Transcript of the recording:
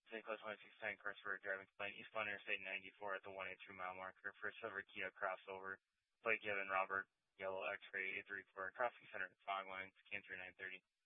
St. Cloud 2610 Christopher driving to plane eastbound Interstate 94 at the 183-mile marker for a silver Kia crossover. Blake Given, Robert, Yellow X-ray 834, crossing center at fog lines, Cancer 930.